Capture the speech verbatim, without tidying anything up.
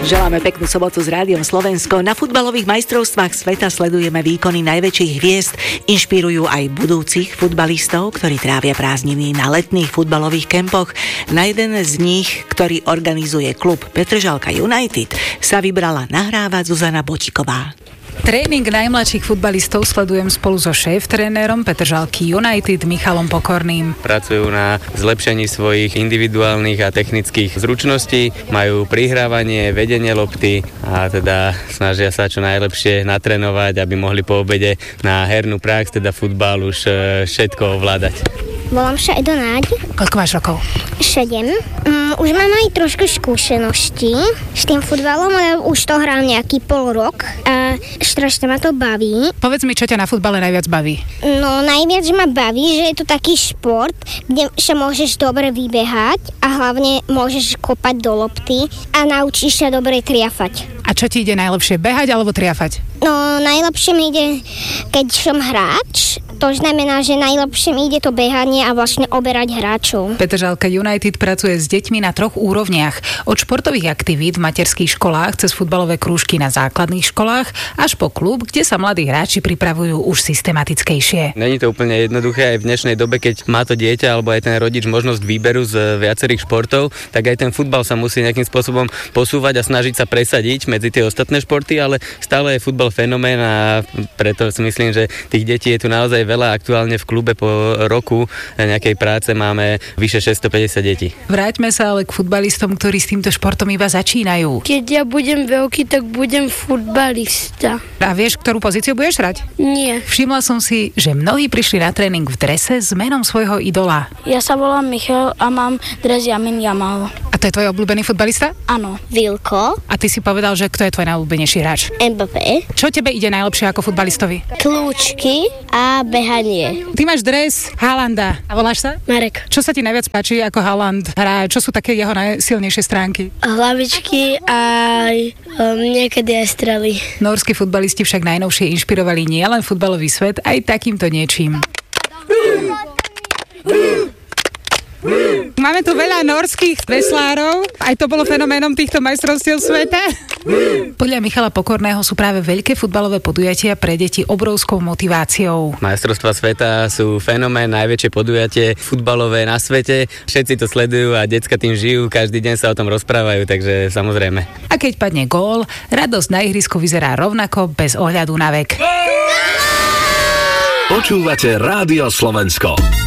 Želáme peknú sobotu s Rádiom Slovensko. Na futbalových majstrovstvách sveta sledujeme výkony najväčších hviezd, inšpirujú aj budúcich futbalistov, ktorí trávia prázdniny na letných futbalových kempoch. Na jeden z nich, ktorý organizuje klub Petržalka United, sa vybrala nahrávať Zuzana Bočíková. Tréning najmladších futbalistov sledujem spolu so šéf-trénerom Petržalky United Michalom Pokorným. Pracujú na zlepšení svojich individuálnych a technických zručností, majú prihrávanie, vedenie lopty a teda snažia sa čo najlepšie natrénovať, aby mohli po obede na hernú prax, teda futbal, už všetko ovládať. Volám sa Edo Náď. Koľko máš rokov? Sedem. Um, už mám aj trošku skúseností s tým futbalom, ale už to hrám nejaký pol rok a strašne ma to baví. Povedz mi, čo ťa na futbale najviac baví? No, najviac ma baví, že je to taký šport, kde sa môžeš dobre vybehať a hlavne môžeš kopať do lopty a naučíš sa dobre triafať. A čo ti ide najlepšie, behať alebo triafať? No, najlepšie mi ide, keď som hráč. To znamená, že najlepšie mi ide to behanie a vlastne oberať hráčov. Petržalka United pracuje s deťmi na troch úrovniach. Od športových aktivít v materských školách cez futbalové krúžky na základných školách až po klub, kde sa mladí hráči pripravujú už systematickejšie. Není to úplne jednoduché aj v dnešnej dobe, keď má to dieťa alebo aj ten rodič možnosť výberu z viacerých športov, tak aj ten futbal sa musí nejakým spôsobom posúvať a snažiť sa presadiť medzi tie ostatné športy, ale stále je futbal fenomén a preto si myslím, že tých detí je tu naozaj veľa. Aktuálne v klube po roku nejakej práce máme vyše šesťstopäťdesiat detí. Vráťme sa ale k futbalistom, ktorí s týmto športom iba začínajú. Keď ja budem veľký, tak budem futbalista. A vieš, ktorú pozíciu budeš hrať? Nie. Všimla som si, že mnohí prišli na tréning v drese s menom svojho idola. Ja sa volám Michal a mám dres Yamin Yamal. A to je tvoj obľúbený futbalista? Áno. Vilko. A ty si povedal, že kto je tvoj najobľúbenejší hráč? em bé pé. Čo tebe ide najlepšie ako futbalistovi? Kľúčky a behanie. Ty máš dres Haalanda. A voláš sa? Marek. Čo sa ti najviac páči, ako Haaland hrá? Čo sú také jeho najsilnejšie stránky? Hlavičky a um, niekedy aj strely. Nórski futbalisti však najnovšie inšpirovali nielen futbalový svet, aj takýmto niečím. Máme tu veľa nórskych veslárov, aj to bolo fenoménom týchto majstrovstiev sveta. Podľa Michala Pokorného sú práve veľké futbalové podujatia pre deti obrovskou motiváciou. Majstrovstvá sveta sú fenomén, najväčšie podujatie futbalové na svete. Všetci to sledujú a decka tým žijú, každý deň sa o tom rozprávajú, takže samozrejme. A keď padne gól, radosť na ihrisku vyzerá rovnako bez ohľadu na vek. Počúvate Rádio Slovensko.